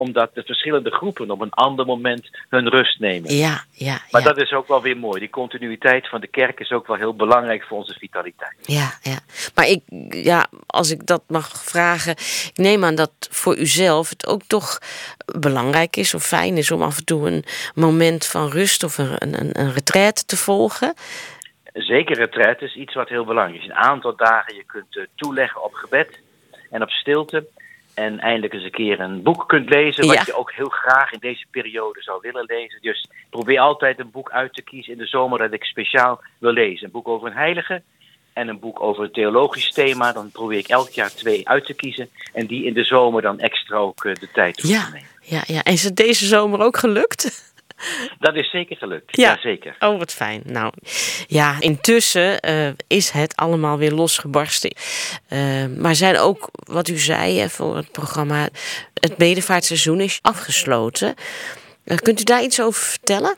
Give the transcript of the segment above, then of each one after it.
omdat de verschillende groepen op een ander moment hun rust nemen. Ja. Maar dat is ook wel weer mooi. Die continuïteit van de kerk is ook wel heel belangrijk voor onze vitaliteit. Ja. Maar als ik dat mag vragen, ik neem aan dat voor uzelf het ook toch belangrijk is of fijn is om af en toe een moment van rust of een retraite te volgen. Zeker, retraite is iets wat heel belangrijk is. Een aantal dagen je kunt toeleggen op gebed en op stilte. En eindelijk eens een keer een boek kunt lezen wat je ook heel graag in deze periode zou willen lezen. Dus probeer altijd een boek uit te kiezen in de zomer dat ik speciaal wil lezen. Een boek over een heilige en een boek over een theologisch thema. Dan probeer ik elk jaar 2 uit te kiezen. En die in de zomer dan extra ook de tijd toe te nemen. Ja. En is het deze zomer ook gelukt? Dat is zeker gelukt, ja zeker. Oh, wat fijn. Nou, ja, intussen is het allemaal weer losgebarsten. Maar zijn ook, wat u zei voor het programma, het bedevaartseizoen is afgesloten. Kunt u daar iets over vertellen?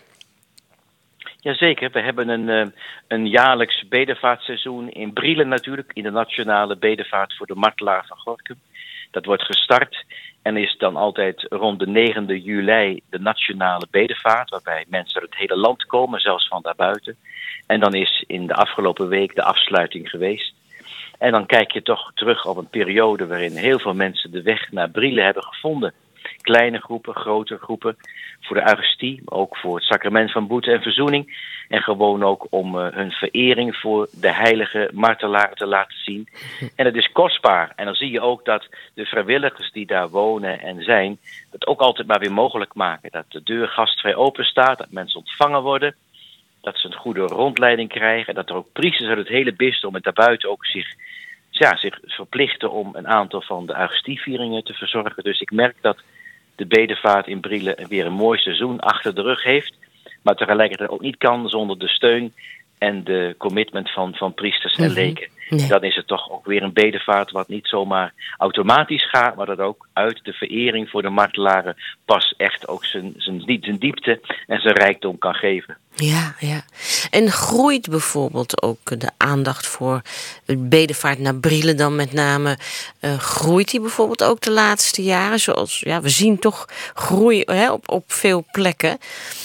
Jazeker, we hebben een jaarlijks bedevaartseizoen in Brielen natuurlijk, in de nationale bedevaart voor de martelaar van Gorinchem. Dat wordt gestart en is dan altijd rond de 9e juli de nationale bedevaart, waarbij mensen uit het hele land komen, zelfs van daarbuiten. En dan is in de afgelopen week de afsluiting geweest. En dan kijk je toch terug op een periode waarin heel veel mensen de weg naar Brielen hebben gevonden. Kleine groepen, grote groepen, voor de Eucharistie, maar ook voor het sacrament van boete en verzoening. En gewoon ook om hun verering voor de heilige martelaren te laten zien. En het is kostbaar. En dan zie je ook dat de vrijwilligers die daar wonen en zijn, dat ook altijd maar weer mogelijk maken. Dat de deur gastvrij open staat, dat mensen ontvangen worden, dat ze een goede rondleiding krijgen. Dat er ook priesters uit het hele bisdom en daarbuiten ook zich verplichten om een aantal van de Eucharistievieringen te verzorgen. Dus ik merk dat de bedevaart in Brielen weer een mooi seizoen achter de rug heeft, maar tegelijkertijd ook niet kan zonder de steun en de commitment van priesters en leken. Nee. Dan is het toch ook weer een bedevaart wat niet zomaar automatisch gaat, maar dat ook uit de verering voor de martelaren pas echt ook zijn diepte en zijn rijkdom kan geven. Ja. En groeit bijvoorbeeld ook de aandacht voor het bedevaart naar Brielen dan met name? Groeit die bijvoorbeeld ook de laatste jaren? Zoals we zien toch groei op veel plekken.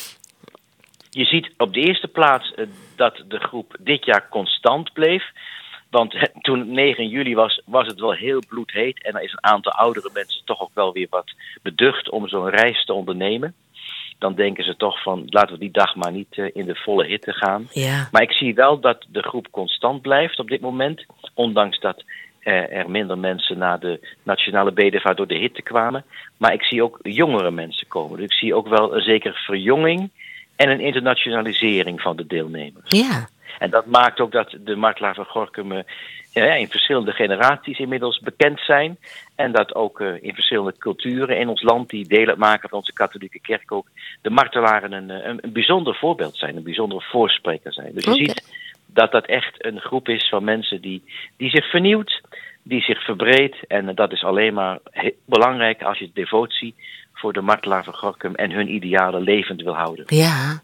Je ziet op de eerste plaats dat de groep dit jaar constant bleef. Want toen het 9 juli was het wel heel bloedheet. En er is een aantal oudere mensen toch ook wel weer wat beducht om zo'n reis te ondernemen. Dan denken ze toch van, laten we die dag maar niet in de volle hitte gaan. Ja. Maar ik zie wel dat de groep constant blijft op dit moment. Ondanks dat er minder mensen naar de nationale bedevaart door de hitte kwamen. Maar ik zie ook jongere mensen komen. Dus ik zie ook wel een zekere verjonging en een internationalisering van de deelnemers. Ja. En dat maakt ook dat de martelaar van Gorinchem in verschillende generaties inmiddels bekend zijn. En dat ook in verschillende culturen in ons land die deel uitmaken van onze katholieke kerk ook de martelaren een bijzonder voorbeeld zijn, een bijzondere voorspreker zijn. Dus je ziet dat dat echt een groep is van mensen die zich vernieuwt, die zich verbreedt. En dat is alleen maar belangrijk als je devotie voor de martelaar van Gorinchem en hun idealen levend wil houden. Ja.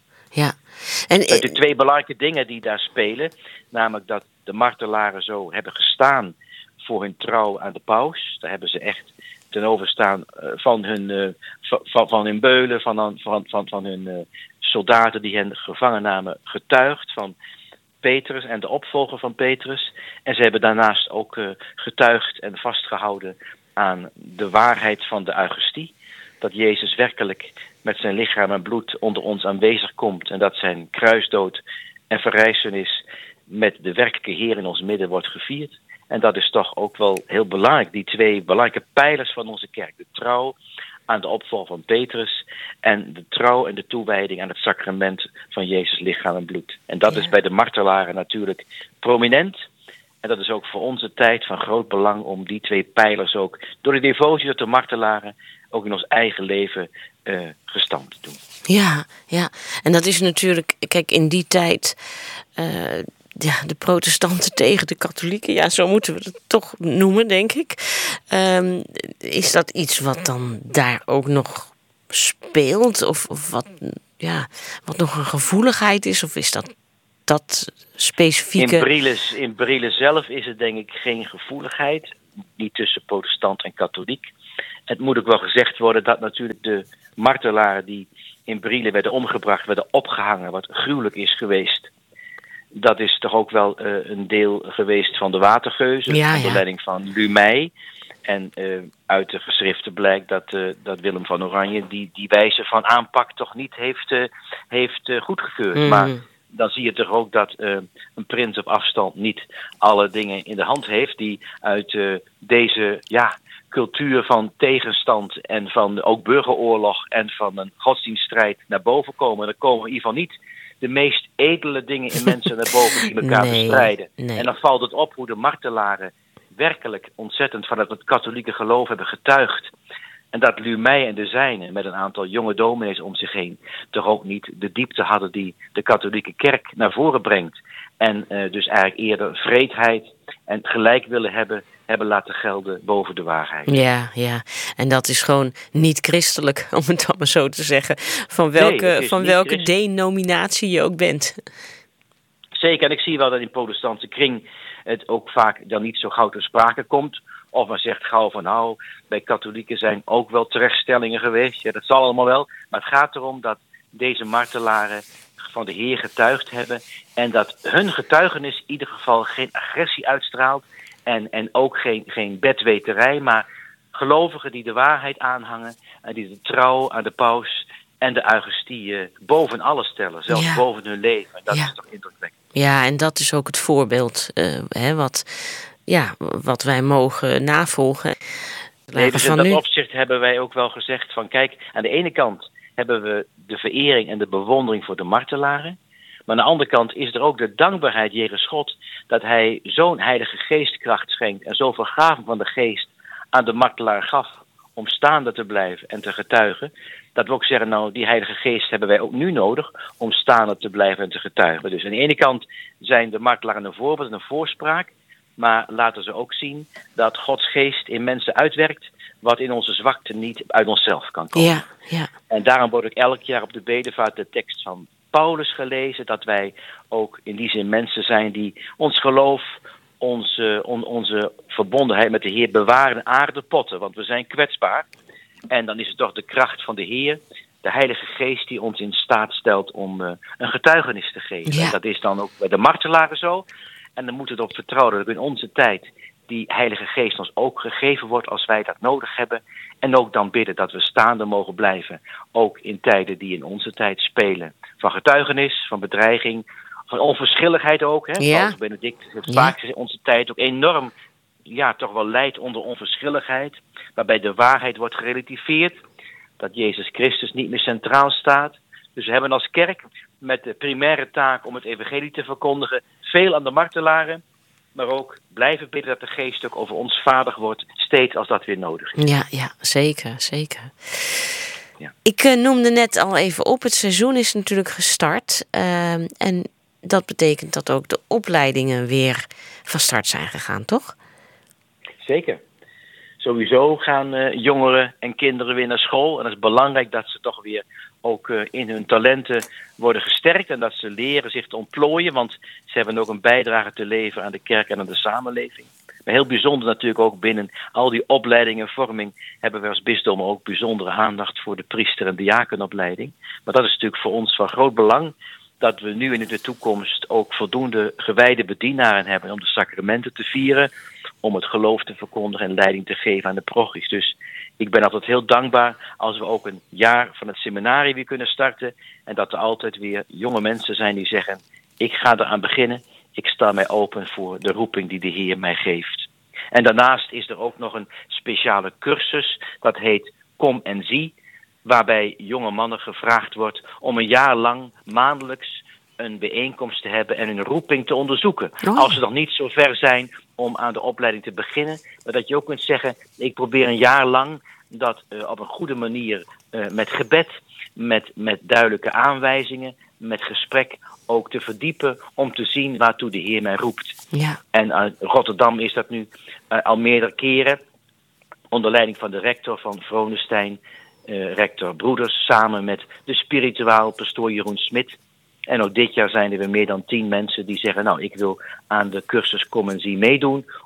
En er zijn de 2 belangrijke dingen die daar spelen. Namelijk dat de martelaren zo hebben gestaan voor hun trouw aan de paus. Daar hebben ze echt ten overstaan van hun beulen, van hun soldaten die hen gevangen namen, getuigd van Petrus en de opvolger van Petrus. En ze hebben daarnaast ook getuigd en vastgehouden aan de waarheid van de Eucharistie. Dat Jezus werkelijk met zijn lichaam en bloed onder ons aanwezig komt. En dat zijn kruisdood en verrijzenis met de werkelijke Heer in ons midden wordt gevierd. En dat is toch ook wel heel belangrijk. Die 2 belangrijke pijlers van onze kerk. De trouw aan de opvolger van Petrus. En de trouw en de toewijding aan het sacrament van Jezus lichaam en bloed. En dat is bij de martelaren natuurlijk prominent. En dat is ook voor onze tijd van groot belang om die 2 pijlers ook door de devotie tot de martelaren ook in ons eigen leven gestand te doen. Ja. En dat is natuurlijk, kijk, in die tijd de protestanten tegen de katholieken, ja, zo moeten we het toch noemen, denk ik. Is dat iets wat dan daar ook nog speelt? Of wat nog een gevoeligheid is? Of is dat specifieke... In Brielen zelf is het denk ik geen gevoeligheid. Niet tussen protestant en katholiek. Het moet ook wel gezegd worden dat natuurlijk de martelaren die in Brielle werden omgebracht, werden opgehangen, wat gruwelijk is geweest. Dat is toch ook wel een deel geweest van de watergeuzen, onder leiding van Lumey. En uit de geschriften blijkt dat Willem van Oranje die wijze van aanpak toch niet heeft goedgekeurd. Maar dan zie je toch ook dat een prins op afstand niet alle dingen in de hand heeft die uit deze cultuur van tegenstand en van ook burgeroorlog en van een godsdienststrijd naar boven komen. Dan komen in ieder geval niet de meest edele dingen in mensen naar boven die elkaar bestrijden. Nee. En dan valt het op hoe de martelaren werkelijk ontzettend van het katholieke geloof hebben getuigd. En dat Lumey en de zijnen met een aantal jonge dominees om zich heen toch ook niet de diepte hadden die de katholieke kerk naar voren brengt. En dus eigenlijk eerder vreedheid en gelijk willen hebben laten gelden boven de waarheid. Ja. En dat is gewoon niet christelijk, om het dan maar zo te zeggen. Van welke denominatie je ook bent. Zeker, en ik zie wel dat in protestantse kring het ook vaak dan niet zo gauw ter sprake komt. Of men zegt gauw van bij katholieken zijn ook wel terechtstellingen geweest. Ja, dat zal allemaal wel. Maar het gaat erom dat deze martelaren van de Heer getuigd hebben. En dat hun getuigenis in ieder geval geen agressie uitstraalt. En ook geen bedweterij. Maar gelovigen die de waarheid aanhangen. En die de trouw aan de paus en de Eucharistie boven alles stellen. Zelfs boven hun leven. En dat is toch indrukwekkend. Ja, en dat is ook het voorbeeld wat wij mogen navolgen. Nee, dus in dat opzicht hebben wij ook wel gezegd van kijk, aan de ene kant hebben we de verering en de bewondering voor de martelaren. Maar aan de andere kant is er ook de dankbaarheid jegens God dat hij zo'n heilige geestkracht schenkt en zoveel gaven van de geest aan de martelaar gaf om staande te blijven en te getuigen. Dat we ook zeggen, die heilige geest hebben wij ook nu nodig om staande te blijven en te getuigen. Dus aan de ene kant zijn de martelaren een voorbeeld en een voorspraak. Maar laten ze ook zien dat Gods geest in mensen uitwerkt wat in onze zwakte niet uit onszelf kan komen. Ja. En daarom wordt ook elk jaar op de bedevaart de tekst van Paulus gelezen. Dat wij ook in die zin mensen zijn die ons geloof, onze verbondenheid met de Heer bewaren in aarde potten. Want we zijn kwetsbaar. En dan is het toch de kracht van de Heer, de Heilige Geest, die ons in staat stelt om een getuigenis te geven. Ja. En dat is dan ook bij de martelaren zo. En dan moeten we erop vertrouwen dat in onze tijd die Heilige Geest ons ook gegeven wordt als wij dat nodig hebben. En ook dan bidden dat we staande mogen blijven. Ook in tijden die in onze tijd spelen. Van getuigenis, van bedreiging, van onverschilligheid ook. Hè? Ja. Paus Benedict heeft vaak in onze tijd ook enorm toch wel leidt onder onverschilligheid. Waarbij de waarheid wordt gerelativeerd. Dat Jezus Christus niet meer centraal staat. Dus we hebben als kerk met de primaire taak om het evangelie te verkondigen veel aan de martelaren. Maar ook blijven bidden dat de geest ook over ons vader wordt. Steeds als dat weer nodig is. Ja, zeker. Ja. Ik noemde net al even op, het seizoen is natuurlijk gestart. En dat betekent dat ook de opleidingen weer van start zijn gegaan, toch? Zeker. Sowieso gaan jongeren en kinderen weer naar school. En het is belangrijk dat ze toch weer ook in hun talenten worden gesterkt. En dat ze leren zich te ontplooien. Want ze hebben ook een bijdrage te leveren aan de kerk en aan de samenleving. Maar heel bijzonder natuurlijk ook binnen al die opleiding en vorming hebben we als bisdom ook bijzondere aandacht voor de priester- en diakenopleiding. Maar dat is natuurlijk voor ons van groot belang. Dat we nu en in de toekomst ook voldoende gewijde bedienaren hebben om de sacramenten te vieren. Om het geloof te verkondigen en leiding te geven aan de parochies. Dus ik ben altijd heel dankbaar als we ook een jaar van het seminarie weer kunnen starten. En dat er altijd weer jonge mensen zijn die zeggen, ik ga eraan beginnen. Ik sta mij open voor de roeping die de Heer mij geeft. En daarnaast is er ook nog een speciale cursus. Dat heet Kom en Zie. Waarbij jonge mannen gevraagd wordt om een jaar lang maandelijks een bijeenkomst te hebben en hun roeping te onderzoeken. Oh. Als ze nog niet zo ver zijn om aan de opleiding te beginnen. Maar dat je ook kunt zeggen, ik probeer een jaar lang dat op een goede manier met gebed, met duidelijke aanwijzingen, met gesprek ook te verdiepen om te zien waartoe de Heer mij roept. Ja. En Rotterdam is dat nu al meerdere keren onder leiding van de rector van Vronestein, rector Broeders, samen met de spirituaal pastoor Jeroen Smit. En ook dit jaar zijn er weer meer dan 10 mensen die zeggen, ik wil aan de cursus Kom en Zie meedoen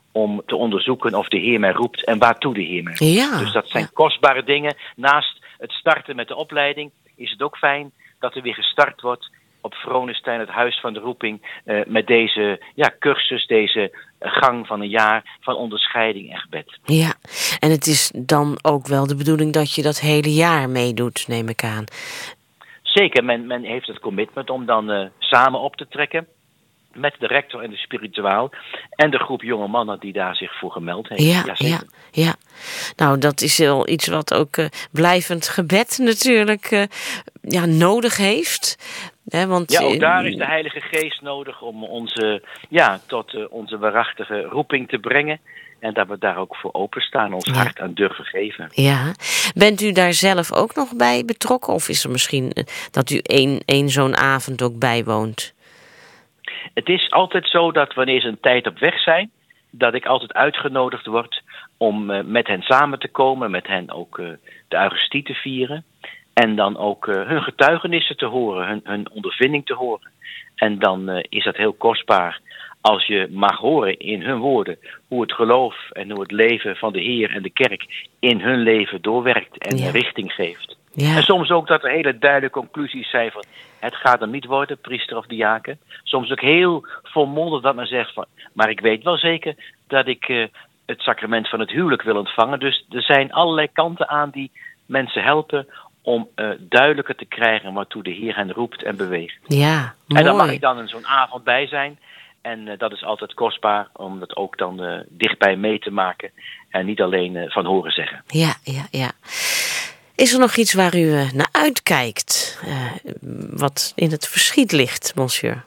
om te onderzoeken of de Heer mij roept en waartoe de Heer mij roept. Ja, Dus dat zijn kostbare dingen. Naast het starten met de opleiding is het ook fijn dat er weer gestart wordt op Vronestein, het Huis van de Roeping, met deze cursus, deze gang van een jaar van onderscheiding en gebed. Ja, en het is dan ook wel de bedoeling dat je dat hele jaar meedoet, neem ik aan. Zeker, men heeft het commitment om dan samen op te trekken met de rector en de spirituaal en de groep jonge mannen die daar zich voor gemeld heeft. Ja. Nou, dat is wel iets wat ook blijvend gebed natuurlijk nodig heeft. Want, ook daar is de Heilige Geest nodig om onze tot onze waarachtige roeping te brengen. En dat we daar ook voor openstaan, ons hart aan durven geven. Ja. Bent u daar zelf ook nog bij betrokken? Of is er misschien dat u één zo'n avond ook bijwoont? Het is altijd zo dat wanneer ze een tijd op weg zijn, dat ik altijd uitgenodigd word om met hen samen te komen, met hen ook de Eucharistie te vieren. En dan ook hun getuigenissen te horen, hun ondervinding te horen. En dan is dat heel kostbaar als je mag horen in hun woorden hoe het geloof en hoe het leven van de Heer en de kerk in hun leven doorwerkt en richting geeft. Ja. En soms ook dat er hele duidelijke conclusies zijn van het gaat hem niet worden, priester of diaken. Soms ook heel volmondig dat men zegt van, maar ik weet wel zeker dat ik het sacrament van het huwelijk wil ontvangen. Dus er zijn allerlei kanten aan die mensen helpen om duidelijker te krijgen waartoe de Heer hen roept en beweegt. Ja, mooi. En dan mag ik dan in zo'n avond bij zijn. En dat is altijd kostbaar om dat ook dan dichtbij mee te maken. En niet alleen van horen zeggen. Ja. Is er nog iets waar u naar uitkijkt? Wat in het verschiet ligt, monsieur?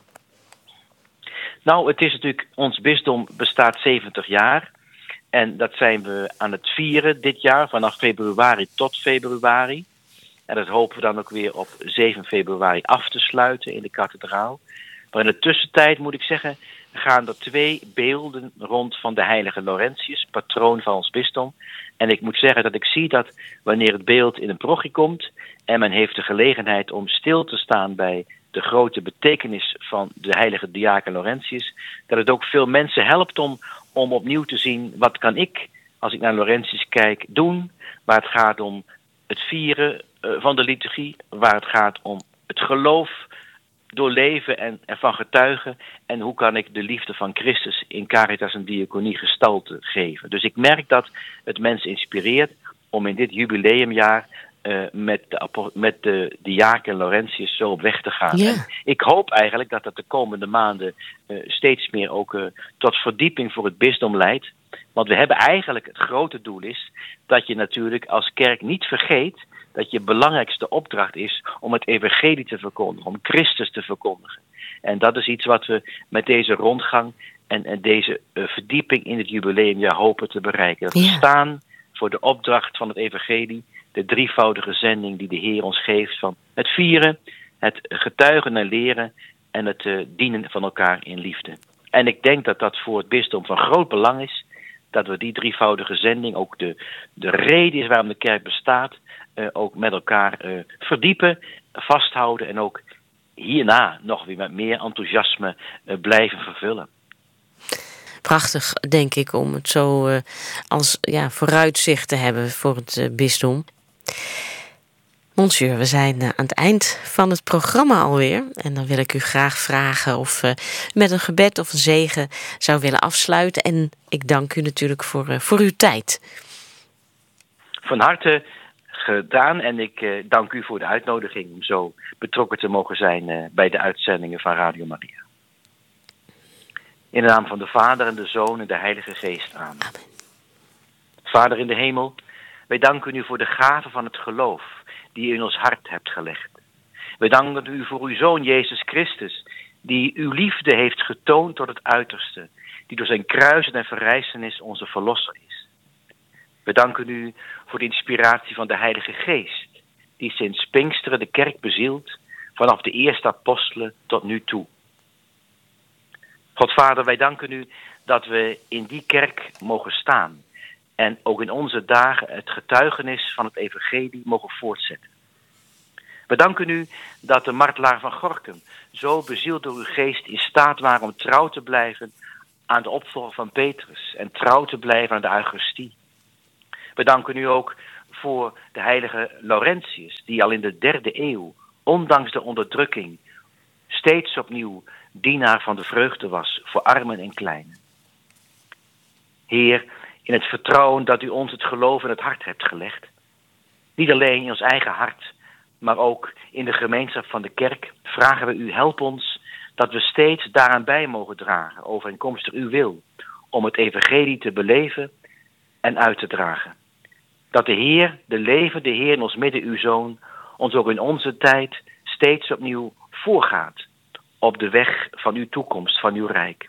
Nou, het is natuurlijk, ons bisdom bestaat 70 jaar. En dat zijn we aan het vieren dit jaar, vanaf februari tot februari. En dat hopen we dan ook weer op 7 februari af te sluiten in de kathedraal. Maar in de tussentijd, moet ik zeggen, gaan er 2 beelden rond van de heilige Laurentius, patroon van ons bisdom. En ik moet zeggen dat ik zie dat wanneer het beeld in een parochie komt en men heeft de gelegenheid om stil te staan bij de grote betekenis van de heilige diaken Laurentius, dat het ook veel mensen helpt om opnieuw te zien wat kan ik, als ik naar Laurentius kijk, doen, waar het gaat om het vieren van de liturgie, waar het gaat om het geloof doorleven en ervan getuigen. En hoe kan ik de liefde van Christus in caritas en diaconie gestalte geven. Dus ik merk dat het mensen inspireert om in dit jubileumjaar met de diaken Laurentius zo op weg te gaan. Ja. En ik hoop eigenlijk dat dat de komende maanden steeds meer ook tot verdieping voor het bisdom leidt. Want we hebben eigenlijk, het grote doel is dat je natuurlijk als kerk niet vergeet dat je belangrijkste opdracht is om het evangelie te verkondigen, om Christus te verkondigen. En dat is iets wat we met deze rondgang en deze verdieping in het jubileumjaar hopen te bereiken. Dat we staan voor de opdracht van het evangelie, de drievoudige zending die de Heer ons geeft van het vieren, het getuigen en leren en het dienen van elkaar in liefde. En ik denk dat dat voor het bisdom van groot belang is, dat we die drievoudige zending, ook de reden is waarom de kerk bestaat, ook met elkaar verdiepen, vasthouden en ook hierna nog weer met meer enthousiasme blijven vervullen. Prachtig, denk ik, om het zo als vooruitzicht te hebben voor het bisdom. Monsieur, we zijn aan het eind van het programma alweer. En dan wil ik u graag vragen of met een gebed of een zegen zou willen afsluiten. En ik dank u natuurlijk voor uw tijd. Van harte gedaan en ik dank u voor de uitnodiging om zo betrokken te mogen zijn bij de uitzendingen van Radio Maria. In de naam van de Vader en de Zoon en de Heilige Geest. Amen. Amen. Vader in de hemel, wij danken u voor de gave van het geloof die u in ons hart hebt gelegd. Wij danken u voor uw Zoon Jezus Christus, die uw liefde heeft getoond tot het uiterste, die door zijn kruisen en verrijzenis onze verlosser is. We danken u voor de inspiratie van de Heilige Geest, die sinds Pinksteren de kerk bezielt, vanaf de eerste apostelen tot nu toe. God Vader, wij danken u dat we in die kerk mogen staan en ook in onze dagen het getuigenis van het evangelie mogen voortzetten. We danken u dat de martelaar van Gorinchem zo bezield door uw geest in staat waren om trouw te blijven aan de opvolger van Petrus en trouw te blijven aan de Eucharistie. We danken u ook voor de heilige Laurentius, die al in de 3e eeuw, ondanks de onderdrukking, steeds opnieuw dienaar van de vreugde was voor armen en kleinen. Heer, in het vertrouwen dat u ons het geloof in het hart hebt gelegd, niet alleen in ons eigen hart, maar ook in de gemeenschap van de kerk, vragen we u, help ons dat we steeds daaraan bij mogen dragen, overeenkomstig uw wil, om het evangelie te beleven en uit te dragen. Dat de Heer, de levende Heer in ons midden, uw Zoon, ons ook in onze tijd steeds opnieuw voorgaat op de weg van uw toekomst, van uw rijk.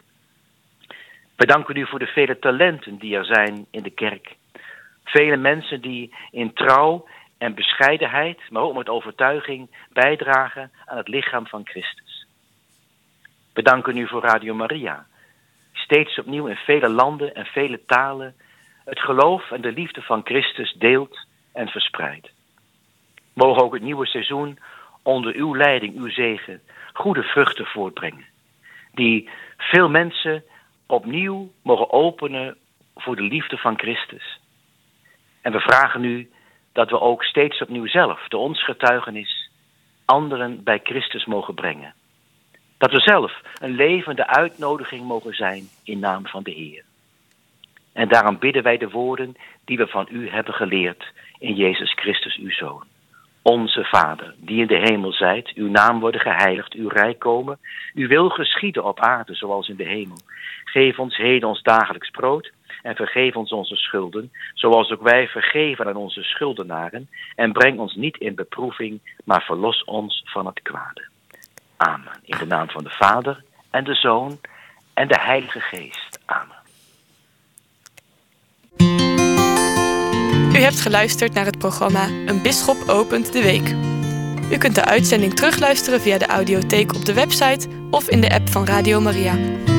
We danken u voor de vele talenten die er zijn in de kerk. Vele mensen die in trouw en bescheidenheid, maar ook met overtuiging, bijdragen aan het lichaam van Christus. We danken u voor Radio Maria, die steeds opnieuw in vele landen en vele talen het geloof en de liefde van Christus deelt en verspreidt. Mogen ook het nieuwe seizoen onder uw leiding, uw zegen, goede vruchten voortbrengen, die veel mensen opnieuw mogen openen voor de liefde van Christus. En we vragen u dat we ook steeds opnieuw zelf, door ons getuigenis, anderen bij Christus mogen brengen. Dat we zelf een levende uitnodiging mogen zijn in naam van de Heer. En daarom bidden wij de woorden die we van u hebben geleerd in Jezus Christus, uw Zoon. Onze Vader, die in de hemel zijt, uw naam worden geheiligd, uw rijk komen. Uw wil geschieden op aarde zoals in de hemel. Geef ons heden ons dagelijks brood en vergeef ons onze schulden, zoals ook wij vergeven aan onze schuldenaren. En breng ons niet in beproeving, maar verlos ons van het kwade. Amen. In de naam van de Vader en de Zoon en de Heilige Geest. Amen. U hebt geluisterd naar het programma Een Bisschop opent de week. U kunt de uitzending terugluisteren via de audiotheek op de website of in de app van Radio Maria.